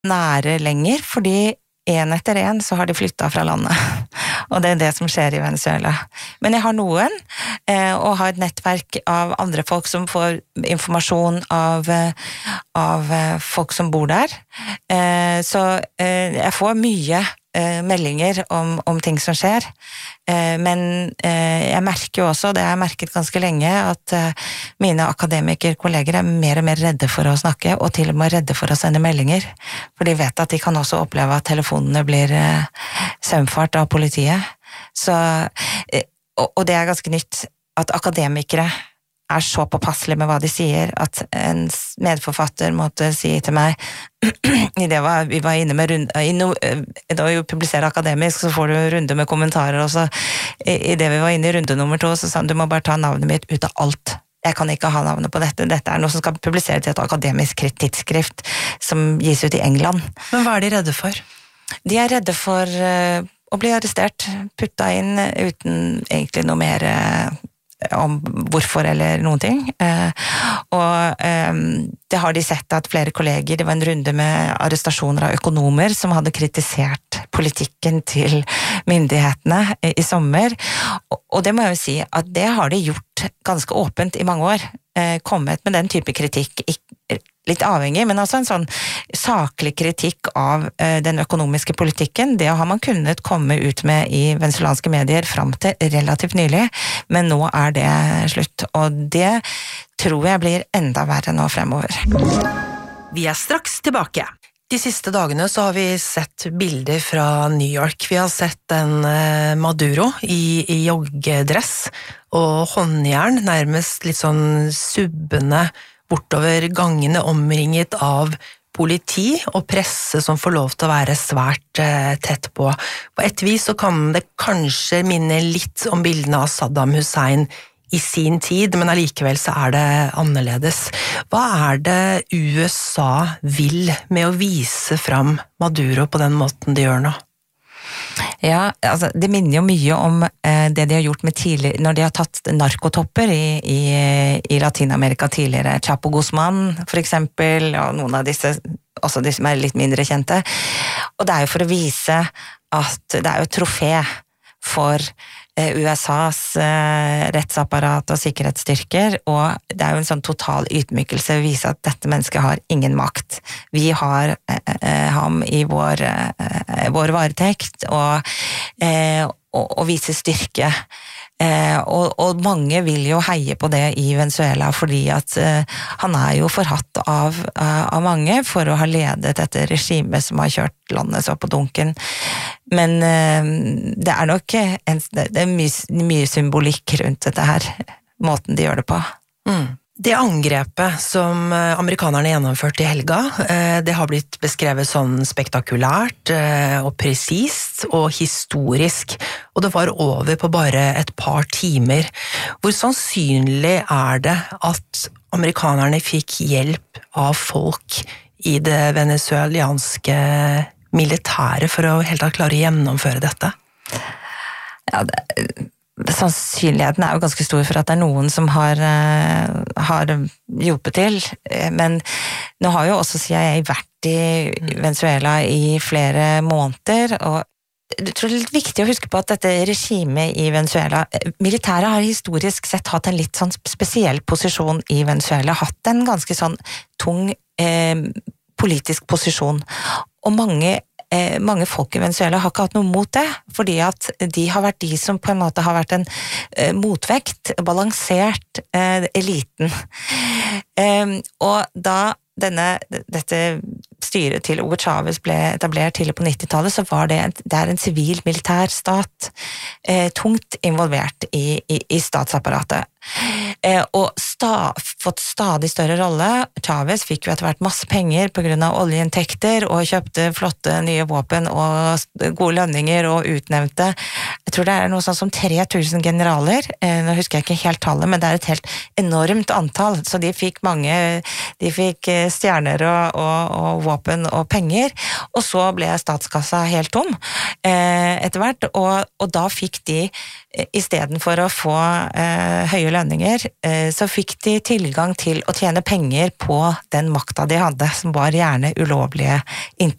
nære lenger, fordi en etter en så har de flyttet fra landet. Og det det som skjer i Venezuela. Men jeg har noen, og har et nettverk av andre folk som får informasjon av folk som bor der. Så jeg får mye meldinger om ting som skjer. Men jeg merker jo også, det har jeg merket ganske lenge, at mine akademikerkolleger mer og mer redde for å snakke, og til og med redde for å sende meldinger. For de vet at de kan også oppleve at telefonene blir sømfart av politiet. Så, og det ganske nytt, at akademikere så påpasselige med hva de sier, at en medforfatter måtte si til meg, vi var inne med da vi publiserer akademisk, så får du runde med kommentarer, og så i det vi var inne i runde nummer 2, så sa han, du må bare ta navnet mitt ut av alt. Jeg kan ikke ha navnet på dette. Dette noe som skal publiseres i et akademisk tidsskrift som gis ut i England. Men hva de redde for? De redde for å bli arrestert, putta inn uten egentlig noe mer om hvorfor eller noen ting. Og det har de sett at flere kolleger, det var en runde med arrestasjoner av økonomer som hadde kritisert politikken til myndighetene i sommer. Og det må jeg jo si at det har de gjort ganske åpent i mange år. Kommet med den type kritikk, litt avhengig, men altså en sånn saklig kritikk av den økonomiske politikken, det har man kunnet komme ut med i venezuelanske medier frem til relativt nylig, men nå det slutt, og det tror jeg blir enda verre nå fremover. Vi straks tilbake. De siste dagene så har vi sett bilder fra New York. Vi har sett en Maduro i joggedress og håndjern, nærmest litt sånn subbende bortover gangene, omringet av politi og presse som får lov til å være svært tett på. På et vis så kan det kanskje minne litt om bildene av Saddam Hussein i sin tid, men allikevel så det annerledes. Hva det USA vil med å vise fram Maduro på den måten de gjør nå? Ja, altså, det minner jo mye om det de har gjort med tidligere, når de har tatt narkotopper i Latinamerika tidligere, Chapo Guzman for eksempel, og noen av disse, også de som litt mindre kjente. Og det jo for å vise at det jo et trofé for USAs rettsapparat og sikkerhetsstyrker, og det jo en sånn total ydmykelse å vise at dette mennesket har ingen makt. Vi har ham i vår varetekt, og vise styrke. Og mange vil jo heie på det i Venezuela, fordi at han jo forhatt av mange for å ha ledet dette regimet som har kjørt landet så på dunken. Men det nok det mye symbolikk rundt dette her, måten de gjør det på. Det angrepet som amerikanerne gjennomførte i helga, det har blitt beskrevet sånn spektakulært og presist og historisk, og det var over på bare et par timer. Hvor sannsynlig det at amerikanerne fikk hjelp av folk i det venezuelanske militæret for å helt tatt klare å gjennomføre dette? Ja, sannsynligheten jo ganske stor for at det noen som har hjulpet til, men nå har jo også CIA vært i Venezuela i flere måneder, og jeg tror det litt viktig å huske på at dette regimet i Venezuela, militæret har historisk sett hatt en litt sånn spesiell posisjon i Venezuela, hatt en ganske sånn tung politisk posisjon, og mange folk i Venezuela har ikke hatt noe mot det, fordi at de har vært de som på en måte har vært en motvekt, balansert eliten. Og da dette styret til Hugo Chávez ble etablert tidlig på 90-tallet, så var det en sivil-militær stat, tungt involvert i statsapparatet. Og fått stadig større rolle. Chávez fikk jo etter hvert masse penger på grunn av oljeinntekter, og kjøpte flotte nye våpen og gode lønninger og utnevnte. Jeg tror det noe sånn som 3000 generaler, nå husker jeg ikke helt tallet, men det et helt enormt antall, så de fikk stjerner og våpen og penger, og så ble statskassa helt tom etter hvert, og da fikk de, i stedet for å få høye lønninger, så fikk de tilgang til å tjene penger på den makta de hadde, som var gjerne ulovlige inntekter.